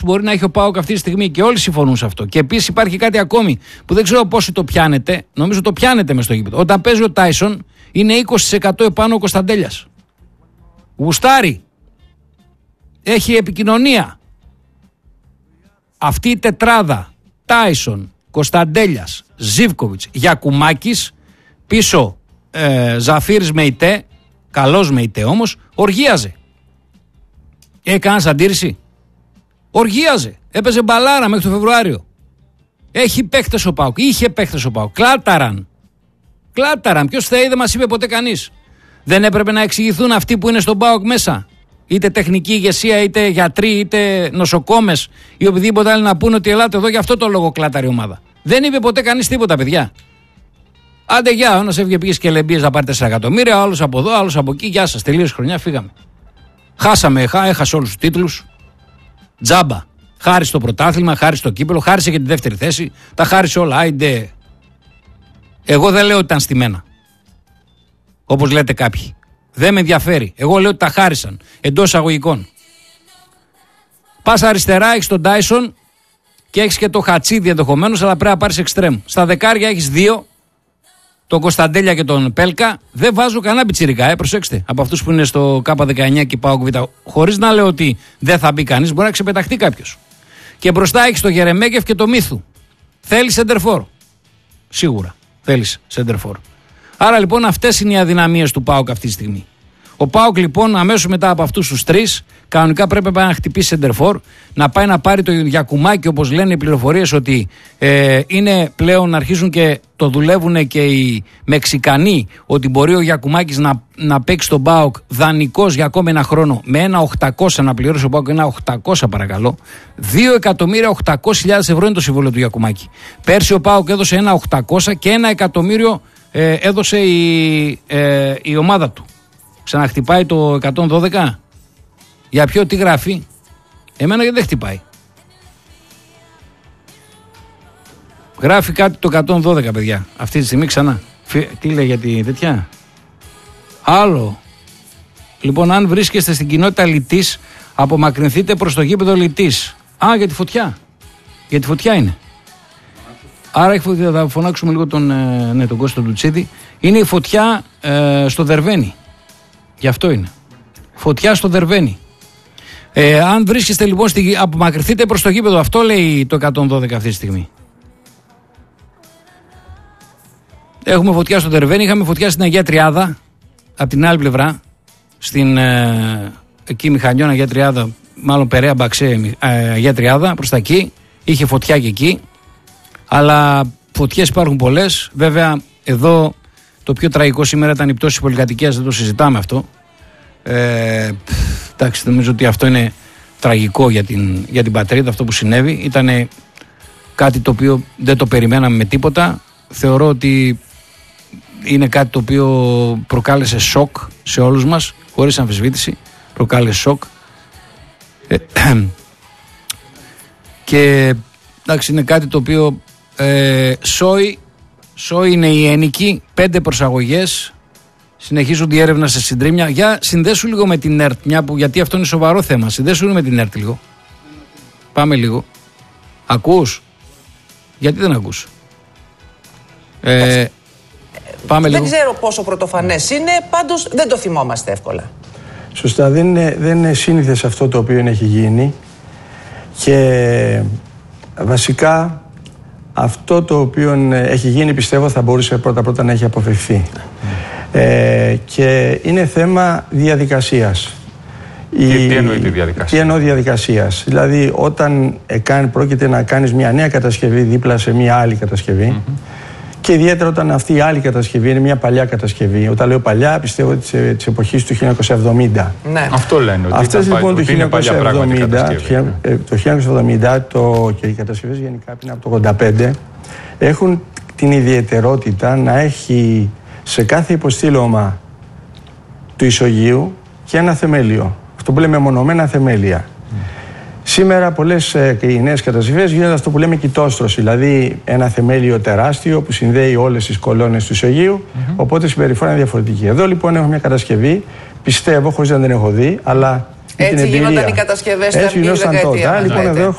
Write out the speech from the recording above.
μπορεί να έχει ο ΠΑΟΚ αυτή τη στιγμή και όλοι συμφωνούν σε αυτό. Και επίσης υπάρχει κάτι ακόμη που δεν ξέρω πόσο το πιάνετε, νομίζω το πιάνετε μες στο γήπεδο. Όταν παίζει ο Τάισον είναι 20% επάνω ο Κωνσταντέλιας. Γουστάρει. Έχει επικοινωνία. Αυτή η τετράδα Τάισον, Κωνσταντέλιας, Ζίβκοβιτς, Γιακουμάκης, πίσω Ζαφίρης Μεϊτέ, καλός Μεϊτέ όμως, οργίαζε. Έκανας αντίρρηση? Οργίαζε. Έπαιζε μπαλάρα μέχρι το Φεβρουάριο. Έχει παίχτες ο ΠΑΟΚ. Είχε παίχτες ο ΠΑΟΚ. Κλάταραν. Ποιος θα είδε, μας είπε ποτέ κανείς. Δεν έπρεπε να εξηγηθούν αυτοί που είναι στον ΠΑΟΚ μέσα? Είτε τεχνική ηγεσία, είτε γιατροί, είτε νοσοκόμες ή οποιοδήποτε άλλοι να πούνε ότι ελάτε εδώ για αυτό το λόγο κλάταρη ομάδα. Δεν είπε ποτέ κανείς τίποτα, παιδιά. Άντε γεια, ένας έβγε πήγε σκελεμπίες να πάρει 4 εκατομμύρια, άλλος από εδώ, άλλος από εκεί. Γεια σας, τελείωσε χρονιά, φύγαμε. Χάσαμε, έχασε όλους τους τίτλους. Τζάμπα. Χάρη στο πρωτάθλημα, χάρη στο κύπελο, χάρισε και τη δεύτερη θέση. Τα χάρισε όλα. Άιντε. Εγώ δεν λέω ότι ήταν στημένα. Όπως λέτε κάποιοι. Δεν με ενδιαφέρει. Εγώ λέω ότι τα χάρισαν. Εντός εισαγωγικών. Πας αριστερά, έχεις τον Τάισον και έχεις και το Χατσίδι ενδεχομένως, αλλά πρέπει να πάρεις εξτρέμ. Στα δεκάρια έχεις 2. Τον Κωνσταντέλια και τον Πέλκα. Δεν βάζω κανένα πιτσιρικά, προσέξτε. Από αυτούς που είναι στο K19 και ΠΑΟΚ Β. Χωρίς να λέω ότι δεν θα μπει κανείς, μπορεί να ξεπεταχτεί κάποιος. Και μπροστά έχεις τον Γερεμέγεφ και τον Μίθου. Θέλει σεντερφόρ. Σίγουρα θέλει σεντερφόρ. Άρα λοιπόν αυτές είναι οι αδυναμίες του ΠΑΟΚ αυτή τη στιγμή. Ο ΠΑΟΚ λοιπόν αμέσως μετά από αυτούς τους 3 κανονικά πρέπει να πάει να χτυπήσει σεντερφόρ, να πάει να πάρει το Γιακουμάκι, όπως λένε οι πληροφορίες ότι είναι πλέον να αρχίσουν και το δουλεύουν και οι Μεξικανοί, ότι μπορεί ο Γιακουμάκης να παίξει τον ΠΑΟΚ δανεικός για ακόμη ένα χρόνο με ένα 800, να πληρώσει ο ΠΑΟΚ ένα 800 παρακαλώ. 2.800.000 ευρώ είναι το συμβόλαιο του Γιακουμάκη. Πέρσι ο ΠΑΟΚ έδωσε ένα 800 και 1 εκατομμύριο έδωσε η ομάδα του. Ξαναχτυπάει το 112. Για ποιο, τι γράφει? Εμένα γιατί δεν χτυπάει. Γράφει κάτι το 112, παιδιά. Αυτή τη στιγμή ξανά. Τι λέει για τη τέτοια? Άλλο. Λοιπόν, αν βρίσκεστε στην κοινότητα Λυτής, απομακρυνθείτε προς το γήπεδο Λυτής. Α, για τη φωτιά. Για τη φωτιά είναι. Άρα θα φωνάξουμε λίγο τον Κώστα Τουτσίδη. Είναι η φωτιά στο Δερβένι. Γι' αυτό είναι. Φωτιά στο Δερβένι. Αν βρίσκεστε λοιπόν, απομακρυνθείτε προς το γήπεδο. Αυτό λέει το 112 αυτή τη στιγμή. Έχουμε φωτιά στο Δερβένι, είχαμε φωτιά στην Αγία Τριάδα. Από την άλλη πλευρά. Στην εκεί Μηχανιών Αγία Τριάδα. Μάλλον Περαία Μπαξέ Αγία Τριάδα. Προς τα εκεί. Είχε φωτιά και εκεί. Αλλά φωτιές υπάρχουν πολλές. Βέβαια εδώ το πιο τραγικό σήμερα ήταν η πτώση πολυκατοικίας. Δεν το συζητάμε αυτό. Εντάξει, νομίζω ότι αυτό είναι τραγικό για την πατρίδα, αυτό που συνέβη. Ήταν κάτι το οποίο δεν το περιμέναμε με τίποτα. Θεωρώ ότι είναι κάτι το οποίο προκάλεσε σοκ σε όλους μας, χωρίς αμφισβήτηση. Προκάλεσε σοκ. Και εντάξει, είναι κάτι το οποίο σόι είναι η ένικη, 5 προσαγωγές. Συνεχίζονται οι έρευνα σε συντρίμμια. Για συνδέσου λίγο με την ΕΡΤ, γιατί αυτό είναι σοβαρό θέμα. Συνδέσου με την ΕΡΤ λίγο. Πάμε λίγο. Ακούς? Γιατί δεν ακούς? Πάμε λίγο. Δεν ξέρω πόσο πρωτοφανές είναι, πάντως δεν το θυμόμαστε εύκολα. Σωστά, δεν είναι σύνηθες αυτό το οποίο έχει γίνει και βασικά αυτό το οποίο έχει γίνει πιστεύω θα μπορούσε πρώτα να έχει αποφευθεί. Και είναι θέμα διαδικασίας. Τι εννοείται διαδικασία? Τι εννοώ διαδικασίας? Δηλαδή όταν πρόκειται να κάνεις μια νέα κατασκευή δίπλα σε μια άλλη κατασκευή και ιδιαίτερα όταν αυτή η άλλη κατασκευή είναι μια παλιά κατασκευή. Όταν λέω παλιά πιστεύω της εποχής του 1970. Ναι. Αυτό λένε. Ότι αυτές λοιπόν του 1970, και οι κατασκευές γενικά πριν από το 1985 έχουν την ιδιαιτερότητα να έχει σε κάθε υποστήλωμα του ισογείου και ένα θεμέλιο. Αυτό που λέμε μονομένα θεμέλια. Σήμερα πολλές οι νέες κατασκευές γίνονται αυτό που λέμε κοιτόστρωση, δηλαδή ένα θεμέλιο τεράστιο που συνδέει όλες τις κολόνες του ισογείου, οπότε η συμπεριφορά είναι διαφορετική. Εδώ λοιπόν έχω μια κατασκευή, πιστεύω, χωρίς να την έχω δει, αλλά και την εμπειρία. Έτσι γίνονταν οι κατασκευές στην αρχή Έτσι της γινόταν τότε. δεκαετία. Λοιπόν, εδώ